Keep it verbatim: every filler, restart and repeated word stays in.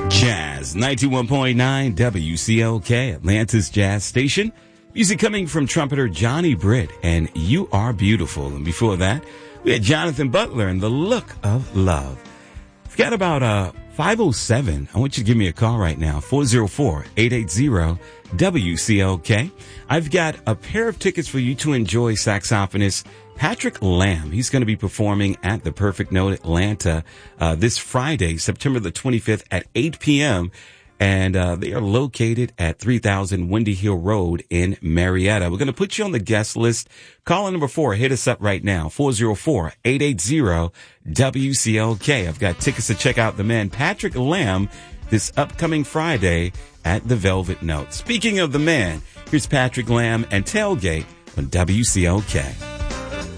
Jazz ninety-one point nine W C L K, Atlanta's Jazz Station. Music coming from trumpeter Johnny Britt and You Are Beautiful. And before that, we had Jonathan Butler and The Look of Love. We've got about uh, five oh seven. I want you to give me a call right now, four oh four, eight eight zero, W C L K. I've got a pair of tickets for you to enjoy saxophonist Patrick Lamb. He's going to be performing at the Perfect Note Atlanta uh, this Friday, September the twenty-fifth at eight p.m. And uh, they are located at three thousand Windy Hill Road in Marietta. We're going to put you on the guest list. Caller number four, hit us up right now, four oh four, eight eight zero, W C L K. I've got tickets to check out the man Patrick Lamb this upcoming Friday at the Velvet Note. Speaking of the man, here's Patrick Lamb and Tailgate on W C L K.